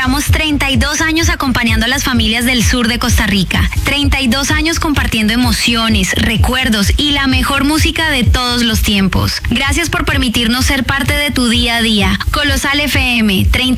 Llevamos 32 años acompañando a las familias del sur de Costa Rica. 32 años compartiendo emociones, recuerdos y la mejor música de todos los tiempos. Gracias por permitirnos ser parte de tu día a día. Colosal FM, 32